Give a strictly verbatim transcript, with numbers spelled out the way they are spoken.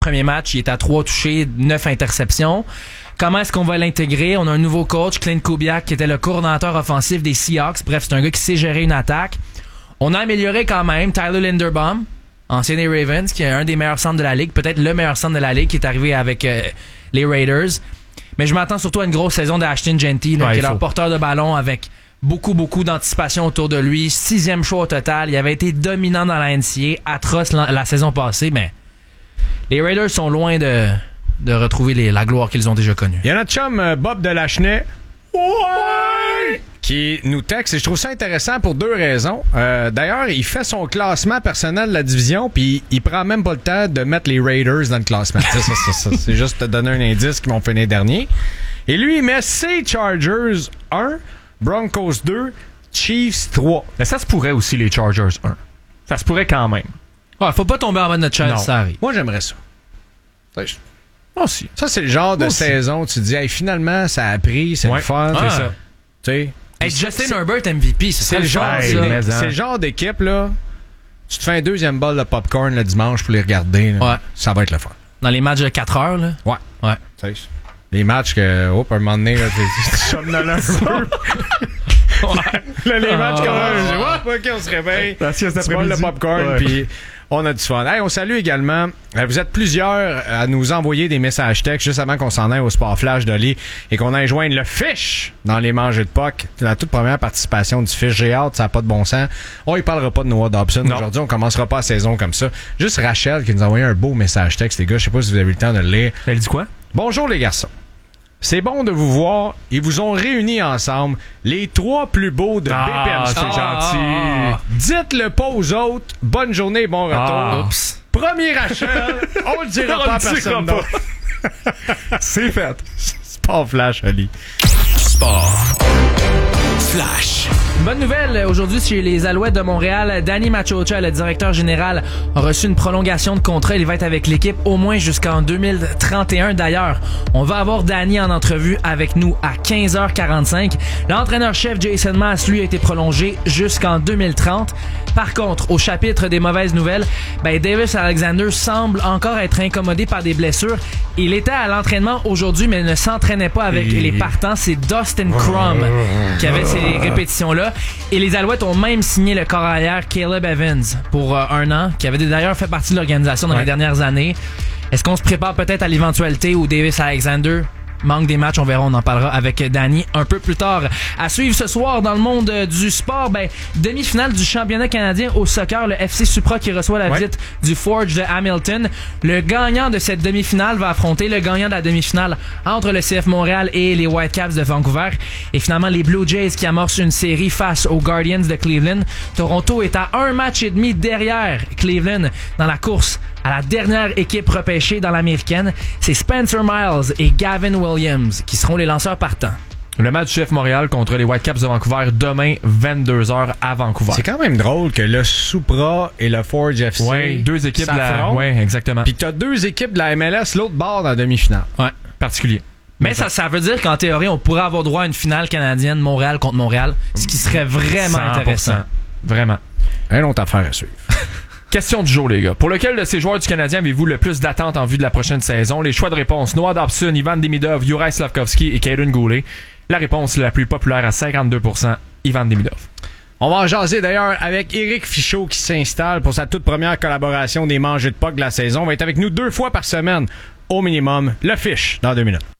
premiers matchs, il est à trois touchés, neuf interceptions. Comment est-ce qu'on va l'intégrer? On a un nouveau coach, Clint Kubiak, qui était le coordonnateur offensif des Seahawks. Bref, c'est un gars qui sait gérer une attaque. On a amélioré quand même Tyler Linderbaum, ancien des Ravens, qui est un des meilleurs centres de la ligue, peut-être le meilleur centre de la ligue, qui est arrivé avec euh, les Raiders. Mais je m'attends surtout à une grosse saison d'Ashton Jeanty, là, ouais, qui est leur porteur de ballon avec beaucoup, beaucoup d'anticipation autour de lui. Sixième choix au total. Il avait été dominant dans la N C A A, atroce la, la saison passée, mais les Raiders sont loin de, de retrouver les, la gloire qu'ils ont déjà connue. Il y a notre chum euh, Bob de Lachenay. Ouais! Qui nous texte, et je trouve ça intéressant pour deux raisons. Euh, d'ailleurs, il fait son classement personnel de la division, puis il prend même pas le temps de mettre les Raiders dans le classement. ça, ça, ça, ça, c'est juste te donner un indice qu'ils vont finir dernier. Et lui, il met ses Chargers un, Broncos deux, Chiefs trois. Mais ça se pourrait aussi, les Chargers un. Ça se pourrait quand même. Ouais, faut pas tomber en bas de notre chaise, ça arrive. Moi, j'aimerais ça. ça je... Moi aussi. Ça, c'est le genre de Moi saison où tu te dis, hey, finalement, ça a pris, c'est ouais. le fun. Ah. C'est ça. Tu sais. Hey, Justin Herbert M V P, c'est, c'est ça le genre, hey, ça. ça. C'est le genre d'équipe, là. Tu te fais un deuxième bol de popcorn le dimanche pour les regarder. Là. Ouais. Ça va être le fun. Dans les matchs de quatre heures, là. Ouais. Ouais. Tu sais, les matchs que, hop, un moment donné, là, tu somnoles un peu. Ouais. Là, les matchs comme ça, oh, ok, on se réveille. La sieste Tu voles le popcorn, ouais. puis on a du fun. Hey, on salue également. Vous êtes plusieurs à nous envoyer des messages textes juste avant qu'on s'en aille au Sport Flash d'Oli et qu'on aille joindre le Fish dans les mangées de P O C. C'est la toute première participation du Fish. J'ai hâte, ça n'a pas de bon sens. On ne parlera pas de Noah Dobson non. aujourd'hui. On commencera pas la saison comme ça. Juste Rachel qui nous a envoyé un beau message texte, les gars. Je sais pas si vous avez eu le temps de le lire. Elle dit quoi? Bonjour les garçons. C'est bon de vous voir. Ils vous ont réunis ensemble, les trois plus beaux de Ah, B P M. c'est gentil. Ah. Dites-le pas aux autres. Bonne journée, bon retour. Ah. Oups. Premier Rachel, on le dira On pas à le dira personne pas. d'autre. C'est fait. Sport Flash, Ali. Sport Flash. Bonne nouvelle, aujourd'hui chez les Alouettes de Montréal, Danny Machocha, le directeur général, a reçu une prolongation de contrat. Il va être avec l'équipe au moins jusqu'en deux mille trente et un. D'ailleurs, on va avoir Danny en entrevue avec nous à quinze heures quarante-cinq. L'entraîneur-chef Jason Maas, lui, a été prolongé jusqu'en deux mille trente. Par contre, au chapitre des mauvaises nouvelles, ben Davis Alexander semble encore être incommodé par des blessures. Il était à l'entraînement aujourd'hui, mais ne s'entraînait pas avec Et... les partants. C'est Dustin Crum qui avait ces répétitions-là. Et les Alouettes ont même signé le corps arrière Caleb Evans pour euh, un an, qui avait d'ailleurs fait partie de l'organisation dans ouais. les dernières années. Est-ce qu'on se prépare peut-être à l'éventualité où Davis Alexander manque des matchs? On verra, on en parlera avec Danny un peu plus tard. À suivre ce soir dans le monde du sport, ben, demi-finale du championnat canadien au soccer, le F C Supra qui reçoit la ouais. visite du Forge de Hamilton. Le gagnant de cette demi-finale va affronter le gagnant de la demi-finale entre le C F Montréal et les Whitecaps de Vancouver. Et finalement, les Blue Jays qui amorcent une série face aux Guardians de Cleveland. Toronto est à un match et demi derrière Cleveland dans la course à la dernière équipe repêchée dans l'américaine. C'est Spencer Miles et Gavin Williams qui seront les lanceurs partants. Le match du F C Montréal contre les Whitecaps de Vancouver demain, vingt-deux heures à Vancouver. C'est quand même drôle que le Supra et le Forge F C Ouais, deux équipes de la... s'affrontent. Ouais, exactement. Puis t'as deux équipes de la M L S l'autre bord dans la demi-finale. Ouais. Particulier. Mais ça, ça veut dire qu'en théorie, on pourrait avoir droit à une finale canadienne Montréal contre Montréal, ce qui serait vraiment cent pour cent. intéressant. Vraiment. Une autre affaire à suivre. Question du jour, les gars. Pour lequel de ces joueurs du Canadien avez-vous le plus d'attentes en vue de la prochaine saison? Les choix de réponse: Noah Dobson, Ivan Demidov, Juraj Slafkovsky et Kaden Goulet. La réponse la plus populaire à cinquante-deux pour cent, Ivan Demidov. On va en jaser d'ailleurs avec Éric Fichaud qui s'installe pour sa toute première collaboration des mangées de P O C de la saison. Il va être avec nous deux fois par semaine, au minimum. Le Fish, dans deux minutes.